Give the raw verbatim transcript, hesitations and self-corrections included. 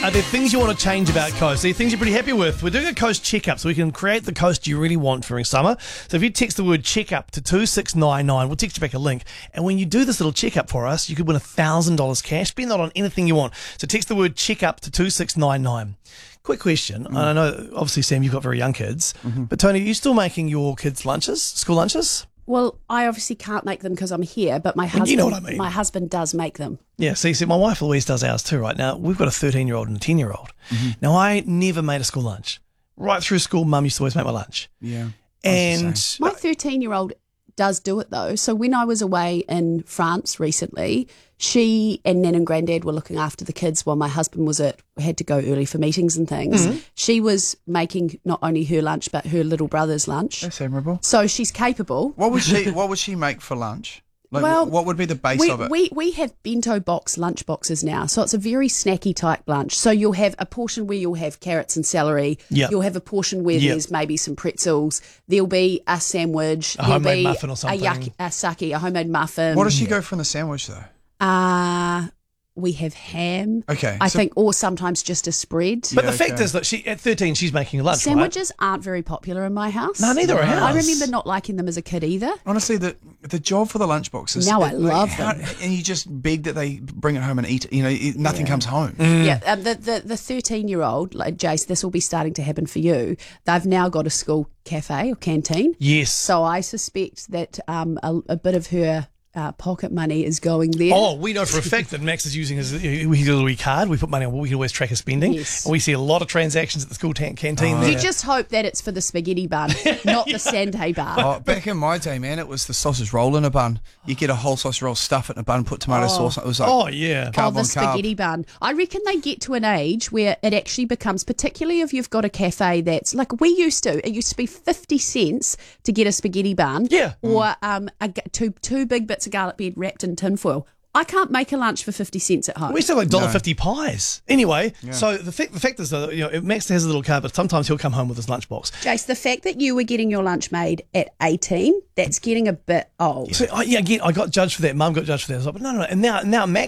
Are there things you want to change about Coast? Are there things you're pretty happy with? We're doing a Coast checkup so we can create the Coast you really want during summer. So if you text the word checkup to two six nine nine, we'll text you back a link. And when you do this little checkup for us, you could win one thousand dollars cash. Spend that on anything you want. So text the word checkup to two six nine nine. Quick question. Mm. I know, obviously, Sam, you've got very young kids. Mm-hmm. But Tony, are you still making your kids' lunches, school lunches? Well, I obviously can't make them because I'm here, but my husband, you know what I mean. my husband does make them. Yeah, see, see, my wife Louise does ours too, right? Now, we've got a thirteen-year-old and a ten-year-old. Mm-hmm. Now, I never made a school lunch. Right through school, Mum used to always make my lunch. Yeah. And my thirteen-year-old does do it, though. So when I was away in France recently, she and Nan and Granddad were looking after the kids while my husband was at had to go early for meetings and things. Mm-hmm. She was making not only her lunch but her little brother's lunch. That's admirable. So she's capable. What would she What would she make for lunch? Like, well, what would be the base we, of it? We we have bento box lunch boxes now, so it's a very snacky type lunch. So you'll have a portion where you'll have carrots and celery. Yep. You'll have a portion where yep. there's maybe some pretzels. There'll be a sandwich. A There'll homemade be muffin or something. A, yuck, a sake, a homemade muffin. What does she go for in the sandwich though? Uh we have ham. Okay. I so think, or sometimes just a spread. But Yeah, the fact okay. is that she at thirteen she's making lunch, Sandwiches aren't very popular in my house. right? No, neither are No. ours. I remember not liking them as a kid either. Honestly, the the job for the lunchbox is Now I it- love how- them. and you just beg that they bring it home and eat it. You know, it, nothing Yeah. comes home. Mm. Yeah, um, the the the thirteen-year-old, like Jace, this will be starting to happen for you. They've now got a school cafe or canteen. Yes. So I suspect that um, a, a bit of her uh, pocket money is going there. Oh, we know for a fact that Max is using his, his little wee card. We put money on, we can always track his spending. Yes. And we see a lot of transactions at the school tan- canteen Oh, there. You just hope that it's for the spaghetti bun, not the Sunday bar. Oh, back in my day, man, it was the sausage roll in a bun. You get a whole sausage roll, stuff it in a bun, put tomato sauce. It was like, Oh, yeah. carb Oh, the on carb. spaghetti bun. I reckon they get to an age where it actually becomes, particularly if you've got a cafe that's like we used to. It used to be fifty cents to get a spaghetti bun. Yeah. Or um, a, g- two two big bits of garlic bread wrapped in tinfoil. I can't make a lunch for fifty cents at home. We still like one dollar fifty No. pies. Anyway, so the fact, the fact is, though, you know, Max has a little card, but sometimes he'll come home with his lunchbox. Jace, the fact that you were getting your lunch made at eighteen, that's getting a bit old. So, I, yeah, again, I got judged for that. Mum got judged for that. I was like, but no, no, no. And now, now Max